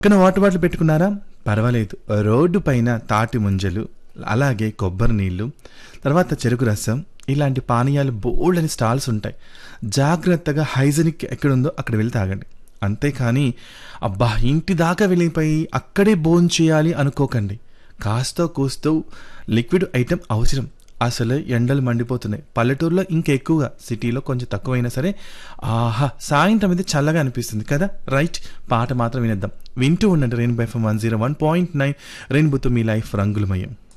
కానీ water bottle పెట్టుకున్నారా పర్వాలేదు. రోడ్డు పైన తాటి ముంజలు, అలాగే కొబ్బరి నీళ్ళు, తర్వాత చెరుకు రసం, ఇలాంటి పానీయాలు బోల్డ్ అని స్టాల్స్ ఉంటాయి. జాగ్రత్తగా హైజెనిక్ ఎక్కడుందో అక్కడ వెళ్ళి తాగండి. అంతేకాని అబ్బా ఇంటి దాకా వెళ్ళిపోయి అక్కడే భోంచేయాలి అనుకోకండి. కాస్తో కూస్తూ లిక్విడ్ ఐటెం అవసరం. అసలు ఎండలు మండిపోతున్నాయి. పల్లెటూరులో ఇంకా ఎక్కువగా, సిటీలో కొంచెం తక్కువైనా సరే ఆహా సాయంత్రం అయితే చల్లగా అనిపిస్తుంది కదా. రైట్, పాట మాత్రం వినేద్దాం. వింటూ ఉండండి రెయిన్బో FM 101.9 రెయిన్బోతో మీ లైఫ్ రంగులమయం.